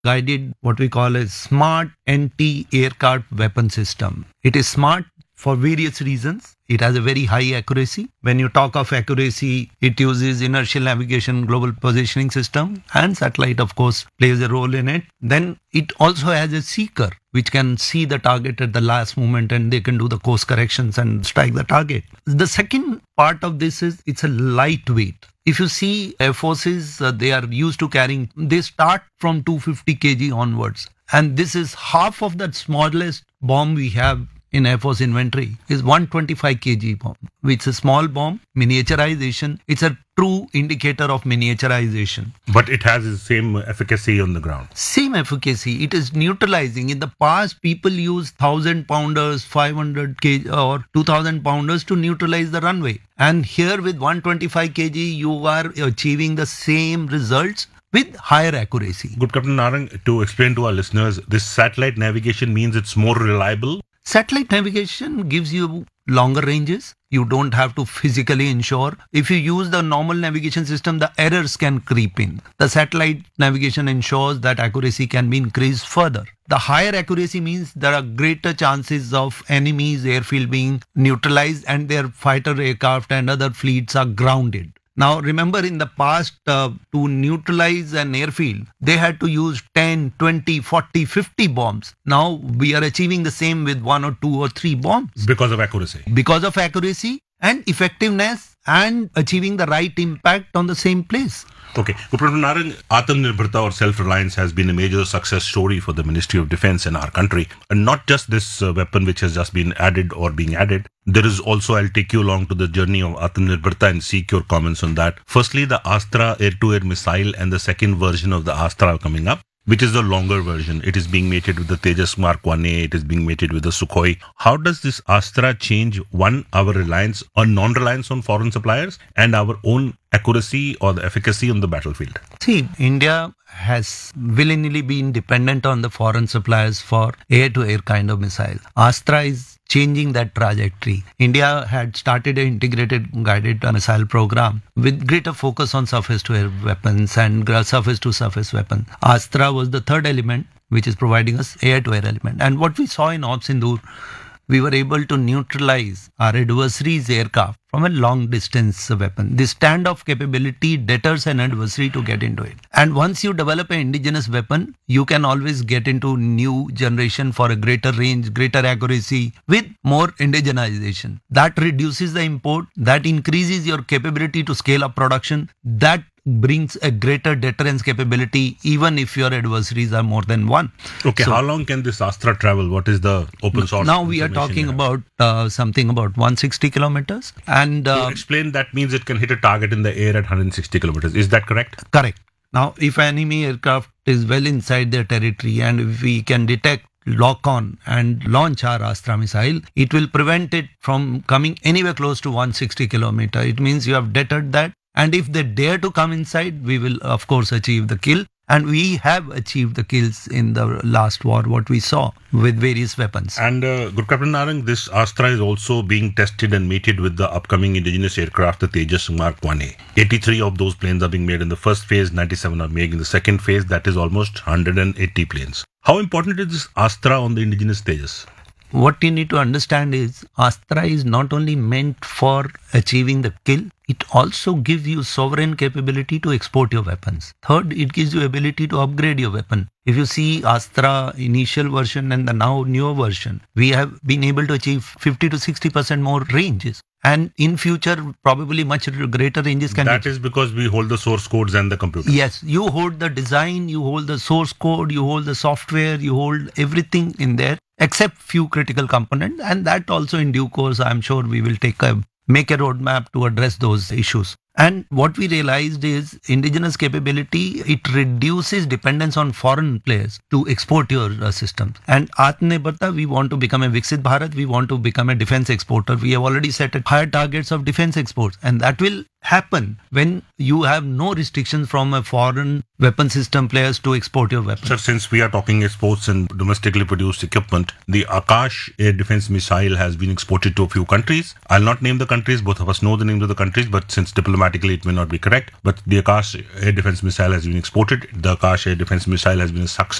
guided what we call a smart anti-aircraft weapon system. It is smart for various reasons. It has a very high accuracy. When you talk of accuracy, it uses inertial navigation, global positioning system, and satellite, of course, plays a role in it. Then it also has a seeker, which can see the target at the last moment and they can do the course corrections and strike the target. The second part of this is it's a lightweight. If you see Air Forces, they are used to carrying, they start from 250 kg onwards. And this is half of that smallest bomb we have in Air Force inventory is 125 kg bomb, which is a small bomb, miniaturization. It's a true indicator of miniaturization. But it has the same efficacy on the ground. Same efficacy. It is neutralizing. In the past, people used 1,000 pounders, 500 kg or 2,000 pounders to neutralize the runway. And here with 125 kg, you are achieving the same results with higher accuracy. Good Captain Narang, to explain to our listeners, this satellite navigation means it's more reliable. Satellite navigation gives you longer ranges. You don't have to physically ensure. If you use the normal navigation system, the errors can creep in. The satellite navigation ensures that accuracy can be increased further. The higher accuracy means there are greater chances of enemies' airfield being neutralized and their fighter aircraft and other fleets are grounded. Now, remember in the past, to neutralize an airfield, they had to use 10, 20, 40, 50 bombs. Now, we are achieving the same with 1 or 2 or 3 bombs. Because of accuracy. Because of accuracy and effectiveness and achieving the right impact on the same place. Okay. Captain Narang, Atmanirbharta or self-reliance has been a major success story for the Ministry of Defence in our country. And not just this weapon which has just been added or being added. There is also, I'll take you along to the journey of Atmanirbharta and seek your comments on that. Firstly, the Astra air-to-air missile and the second version of the Astra are coming up, which is the longer version. It is being mated with the Tejas Mark 1A. It is being mated with the Sukhoi. How does this Astra change, one, our reliance or non-reliance on foreign suppliers and our own accuracy or the efficacy on the battlefield? See, India has willingly been dependent on the foreign suppliers for air-to-air kind of missile. Astra is changing that trajectory. India had started an integrated guided missile program with greater focus on surface-to-air weapons and surface-to-surface weapons. Astra was the third element which is providing us air-to-air element. And what we saw in Operation Sindoor, we were able to neutralize our adversary's aircraft from a long distance weapon. This standoff capability deters an adversary to get into it. And once you develop an indigenous weapon, you can always get into new generation for a greater range, greater accuracy with more indigenization. That reduces the import, that increases your capability to scale up production, that brings a greater deterrence capability even if your adversaries are more than one. Okay, so how long can this Astra travel? What is the open source? Now we are talking about something about 160 kilometers. And to explain, that means it can hit a target in the air at 160 kilometers. Is that correct? Correct. Now, if enemy aircraft is well inside their territory and if we can detect, lock on and launch our Astra missile, it will prevent it from coming anywhere close to 160 kilometers. It means you have deterred that. And if they dare to come inside, we will, of course, achieve the kill. And we have achieved the kills in the last war, what we saw with various weapons. And Good Captain Narang, this Astra is also being tested and mated with the upcoming indigenous aircraft, the Tejas Mark 1A. 83 of those planes are being made in the first phase, 97 are made in the second phase. That is almost 180 planes. How important is this Astra on the indigenous Tejas? What you need to understand is Astra is not only meant for achieving the kill, it also gives you sovereign capability to export your weapons. Third, it gives you ability to upgrade your weapon. If you see Astra initial version and the now newer version, we have been able to achieve 50 to 60% more ranges. And in future, probably much greater ranges can be. That is because we hold the source codes and the computer. Yes, you hold the design, you hold the source code, you hold the software, you hold everything in there, except few critical components. And that also in due course, I'm sure we will make a roadmap to address those issues. And what we realized is indigenous capability, it reduces dependence on foreign players to export your systems. And Atmanirbharta, we want to become a Viksit Bharat, we want to become a defense exporter. We have already set higher targets of defense exports, and that will happen when you have no restrictions from a foreign weapon system players to export your weapons. Sir, since we are talking exports and domestically produced equipment, the Akash air defense missile has been exported to a few countries. I'll not name the countries, both of us know the names of the countries, but since diplomatic Grammatically, it may not be correct, but the Akash air defense missile has been exported. The Akash air defense missile has been a success.